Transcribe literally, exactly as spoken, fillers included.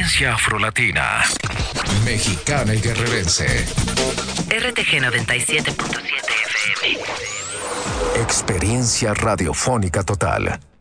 Experiencia afrolatina, mexicana y guerrerense. R T G noventa y siete punto siete F M. Experiencia radiofónica total.